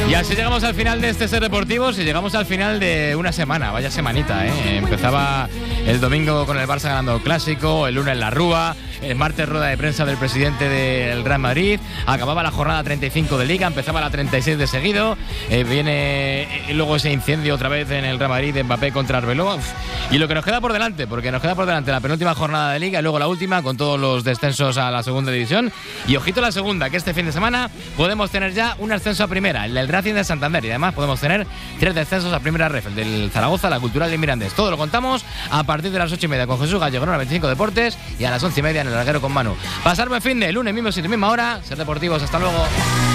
Y así llegamos al final de este Ser Deportivos y llegamos al final de una semana, vaya semanita, ¿eh? Empezaba el domingo con el Barça ganando el Clásico, el lunes la Rúa, el martes rueda de prensa del presidente del Real Madrid, acababa la jornada 35 de Liga, empezaba la 36 de seguido, viene luego ese incendio otra vez en el Real Madrid de Mbappé contra Arbeloa, y lo que nos queda por delante, porque nos queda por delante la penúltima jornada de Liga y luego la última con todos los descensos a la segunda división, y ojito la segunda, que este fin de semana podemos tener ya un ascenso a primera, el del Racing de Santander, y además podemos tener 3 descensos a primera ref, el del Zaragoza, la Cultural y Mirandés. Todo lo contamos a partir de las 8:30 con Jesús Gallego en 25 Deportes y a las 11:30 en el Larguero con Manu. Pasar buen fin de lunes, mismo sitio, misma hora. Ser Deportivos, hasta luego.